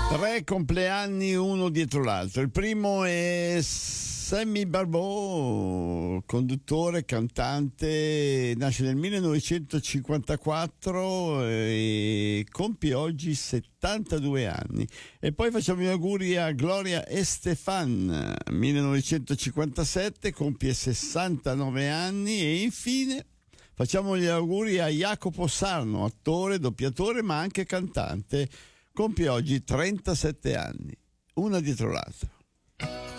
Tre compleanni uno dietro l'altro. Il primo è Sammy Barbot, conduttore, cantante, nasce nel 1954 e compie oggi 72 anni. E poi facciamo gli auguri a Gloria Estefan, 1957, compie 69 anni. E infine facciamo gli auguri a Jacopo Sarno, attore, doppiatore ma anche cantante, compie oggi 37 anni, una dietro l'altra.